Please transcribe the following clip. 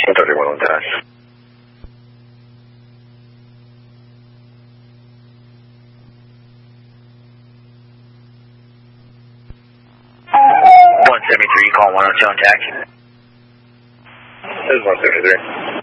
131 on dash. Call 102 on taxi. This is 173.